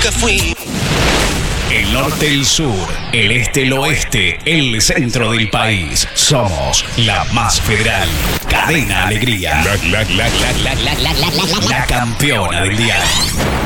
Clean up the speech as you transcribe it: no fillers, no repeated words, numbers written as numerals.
nunca fui. El norte, el sur, el este, el oeste, el centro del país. Somos la más federal. Cadena Alegría. La campeona del dial.